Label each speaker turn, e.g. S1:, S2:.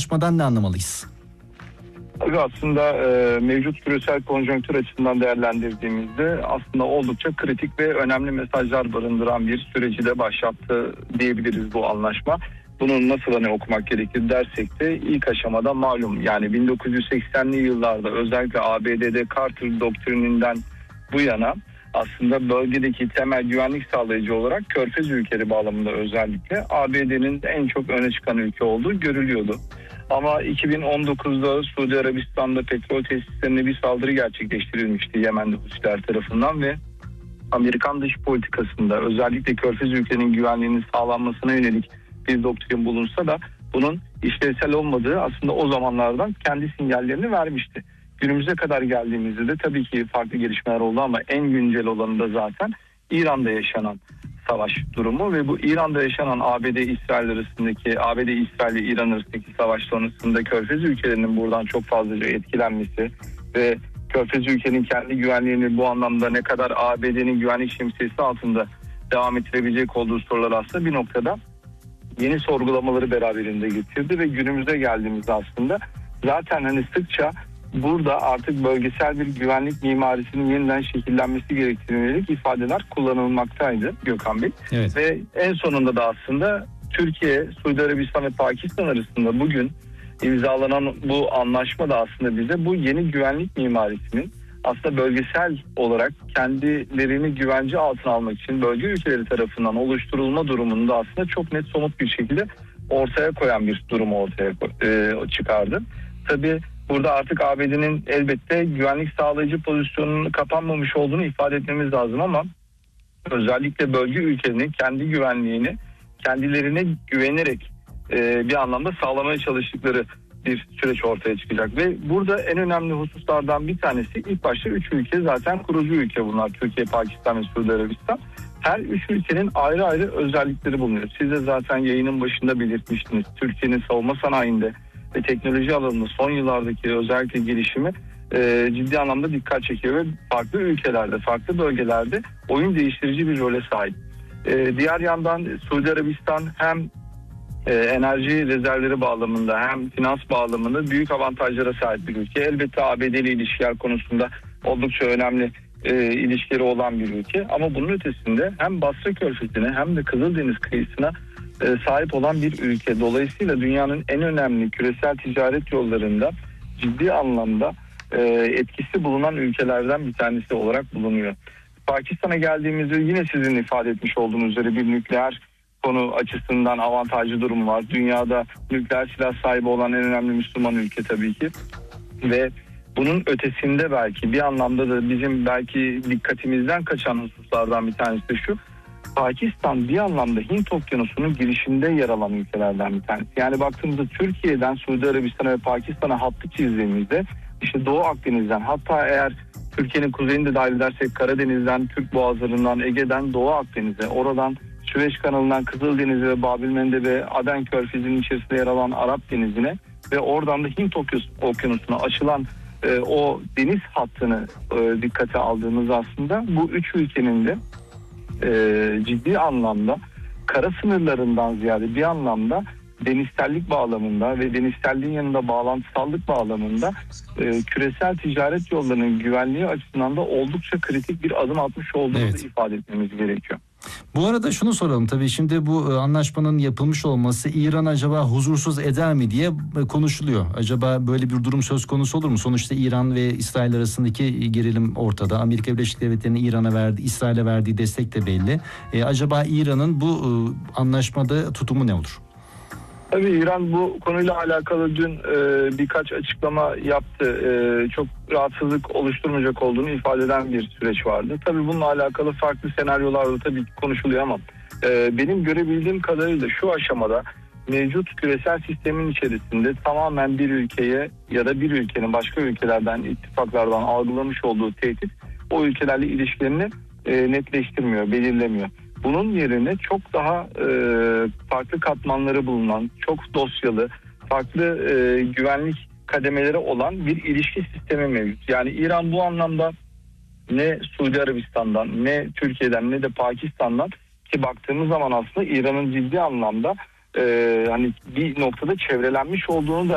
S1: anlaşmadan ne anlamalıyız?
S2: Tabii aslında mevcut küresel konjonktür açısından değerlendirdiğimizde aslında oldukça kritik ve önemli mesajlar barındıran bir süreci de başlattı diyebiliriz bu anlaşma. Bunu nasıl okumak gerekir dersek de ilk aşamada malum, yani 1980'li yıllarda özellikle ABD'de Carter doktrininden bu yana aslında bölgedeki temel güvenlik sağlayıcı olarak Körfez ülkeleri bağlamında özellikle ABD'nin en çok öne çıkan ülke olduğu görülüyordu. Ama 2019'da Suudi Arabistan'da petrol tesislerine bir saldırı gerçekleştirilmişti Yemenli Husiler tarafından ve Amerikan dış politikasında özellikle Körfez ülkenin güvenliğinin sağlanmasına yönelik bir doktrin bulunsa da bunun işlevsel olmadığı aslında o zamanlardan kendi sinyallerini vermişti. Günümüze kadar geldiğimizde de tabii ki farklı gelişmeler oldu ama en güncel olanı da zaten İran'da yaşanan savaş durumu ve bu İran'da yaşanan ABD-İsrail ve İran arasındaki savaş sonrasında Körfez ülkelerinin buradan çok fazlaca etkilenmesi ve Körfez ülkenin kendi güvenliğini bu anlamda ne kadar ABD'nin güvenlik şemsiyesi altında devam ettirebilecek olduğu sorular aslında bir noktada yeni sorgulamaları beraberinde getirdi ve günümüze geldiğimizde aslında zaten sıkça burada artık bölgesel bir güvenlik mimarisinin yeniden şekillenmesi gerektiğine yönelik ifadeler kullanılmaktaydı Gökhan Bey.
S1: Evet.
S2: Ve en sonunda da aslında Türkiye, Suudi Arabistan ve Pakistan arasında bugün imzalanan bu anlaşma da aslında bize bu yeni güvenlik mimarisinin aslında bölgesel olarak kendilerini güvence altına almak için bölge ülkeleri tarafından oluşturulma durumunu da aslında çok net somut bir şekilde ortaya koyan bir durumu ortaya çıkardı. Tabii burada artık ABD'nin elbette güvenlik sağlayıcı pozisyonunun kapanmamış olduğunu ifade etmemiz lazım ama özellikle bölge ülkelerinin kendi güvenliğini kendilerine güvenerek bir anlamda sağlamaya çalıştıkları bir süreç ortaya çıkacak. Ve burada en önemli hususlardan bir tanesi ilk başta 3 ülke zaten kurucu ülke bunlar. Türkiye, Pakistan ve Suudi Arabistan. Her 3 ülkenin ayrı ayrı özellikleri bulunuyor. Siz de zaten yayının başında belirtmiştiniz. Türkiye'nin savunma sanayinde ve teknoloji alanında son yıllardaki özellikle gelişimi ciddi anlamda dikkat çekiyor ve farklı ülkelerde, farklı bölgelerde oyun değiştirici bir role sahip. Diğer yandan Suudi Arabistan hem enerji rezervleri bağlamında hem finans bağlamında büyük avantajlara sahip bir ülke. Elbette ABD ile ilişkiler konusunda oldukça önemli ilişkileri olan bir ülke. Ama bunun ötesinde hem Basra Körfezi'ne hem de Kızıldeniz kıyısına sahip olan bir ülke. Dolayısıyla dünyanın en önemli küresel ticaret yollarında ciddi anlamda etkisi bulunan ülkelerden bir tanesi olarak bulunuyor. Pakistan'a geldiğimizde yine sizin ifade etmiş olduğunuz üzere bir nükleer konu açısından avantajlı durum var. Dünyada nükleer silah sahibi olan en önemli Müslüman ülke tabii ki. Ve bunun ötesinde belki bir anlamda da bizim belki dikkatimizden kaçan hususlardan bir tanesi de şu. Pakistan bir anlamda Hint Okyanusu'nun girişinde yer alan ülkelerden bir tanesi. Yani baktığımızda Türkiye'den Suudi Arabistan'a ve Pakistan'a hattı çizdiğimizde işte Doğu Akdeniz'den, hatta eğer Türkiye'nin kuzeyini de dahil edersek Karadeniz'den, Türk Boğazları'ndan, Ege'den Doğu Akdeniz'e, oradan Süveyş Kanalı'ndan Kızıldeniz'e ve Babilmendeb'e ve Aden Körfezi'nin içerisinde yer alan Arap Denizi'ne ve oradan da Hint Okyanusu'na açılan o deniz hattını dikkate aldığımız aslında bu 3 ülkenin de ciddi anlamda kara sınırlarından ziyade bir anlamda denizsellik bağlamında ve denizselliğin yanında bağlantısallık bağlamında küresel ticaret yollarının güvenliği açısından da oldukça kritik bir adım atmış olduğumuzu ifade etmemiz gerekiyor.
S1: Bu arada şunu soralım, tabii şimdi bu anlaşmanın yapılmış olması İran acaba huzursuz eder mi diye konuşuluyor. Acaba böyle bir durum söz konusu olur mu? Sonuçta İran ve İsrail arasındaki gerilim ortada. Amerika Birleşik Devletleri'nin İsrail'e verdiği destek de belli. Acaba İran'ın bu anlaşmada tutumu ne olur?
S2: Tabii İran bu konuyla alakalı dün birkaç açıklama yaptı. Çok rahatsızlık oluşturmayacak olduğunu ifade eden bir süreç vardı. Tabii bununla alakalı farklı senaryolarda tabii konuşuluyor ama benim görebildiğim kadarıyla şu aşamada mevcut küresel sistemin içerisinde tamamen bir ülkeye ya da bir ülkenin başka ülkelerden, ittifaklardan algılamış olduğu tehdit o ülkelerle ilişkilerini netleştirmiyor, belirlemiyor. Bunun yerine çok daha farklı katmanları bulunan, çok dosyalı, farklı güvenlik kademeleri olan bir ilişki sistemi mevcut. Yani İran bu anlamda ne Suudi Arabistan'dan, ne Türkiye'den, ne de Pakistan'dan, ki baktığımız zaman aslında İran'ın ciddi anlamda hani bir noktada çevrelenmiş olduğunu da